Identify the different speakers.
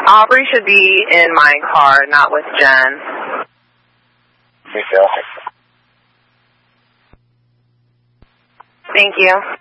Speaker 1: Aubrey should be in my car, not with Jen.
Speaker 2: Me too.
Speaker 1: Thank you.